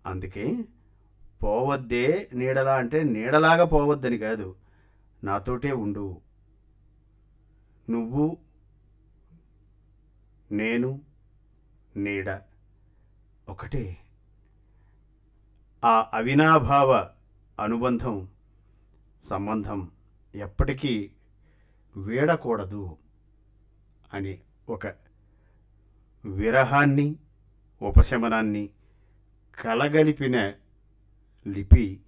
అందుకే పోవద్దే నీడలా అంటే నీడలాగా పోవద్దని కాదు, నాతోటే ఉండు. నువ్వు, నేను, నీడ ఒకటే. ఆ అవినాభావ అనుబంధం, సంబంధం ఎప్పటికీ వీడకూడదు అని ఒక విరహాన్ని, ఉపశమనాన్ని కలగలిపిన లిపి